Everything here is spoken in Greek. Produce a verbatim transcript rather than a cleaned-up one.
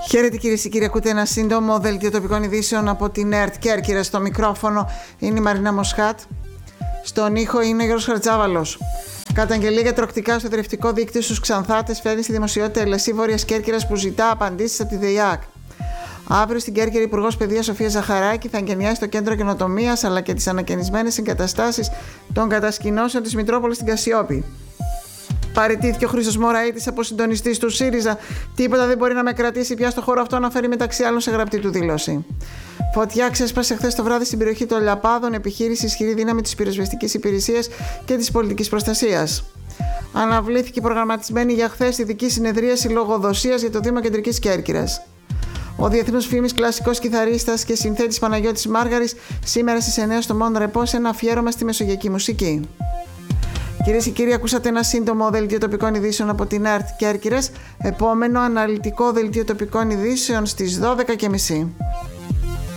Χαίρετε κυρίες και κύριοι, ακούτε ένα σύντομο δελτίο τοπικών ειδήσεων από την ΕΡΤ Κέρκυρας. Στο μικρόφωνο είναι η Μαρίνα Μοσχάτ. Στον ήχο είναι ο Γιώργος Χαρτζάβαλος. Καταγγελία για τροκτικά στο θρεπτικό δίκτυο στους Ξανθάτες φέρνει στη δημοσιότητα η Ελεσή Βόρειας Κέρκυρας που ζητά απαντήσεις από τη ΔΕΙΑΚ. Αύριο στην Κέρκυρα, η Υπουργός Παιδείας Σοφία Ζαχαράκη θα εγκαινιάσει το κέντρο καινοτομίας αλλά και τις ανακαινισμένες εγκαταστάσεις των κατασκηνώσεων της Μητρόπολης στην Κασιόπη. Παραιτήθηκε ο Χρήστος Μωραΐτης από συντονιστής του ΣΥΡΙΖΑ. Τίποτα δεν μπορεί να με κρατήσει πια στο χώρο αυτό, αναφέρει μεταξύ άλλων σε γραπτή του δήλωση. Φωτιά ξέσπασε χθες το βράδυ στην περιοχή των Λιαπάδων, επιχείρηση ισχυρή δύναμη της πυροσβεστικής υπηρεσίας και της πολιτικής προστασίας. Αναβλήθηκε η προγραμματισμένη για χθες ειδική συνεδρίαση λογοδοσίας για το Δήμο Κεντρικής Κέρκυρας. Ο διεθνούς φήμης κλασικός κιθαρίστας και συνθέτης Παναγιώτης Μάργαρης σήμερα στις εννιά στο Μον Ρεπό σε ένα αφιέρωμα στη μεσογειακή μουσική. Κυρίες και κύριοι, ακούσατε ένα σύντομο δελτίο τοπικών ειδήσεων από την ΕΡΤ Κέρκυρας. Επόμενο αναλυτικό δελτίο τοπικών ειδήσεων στις δώδεκα και μισή.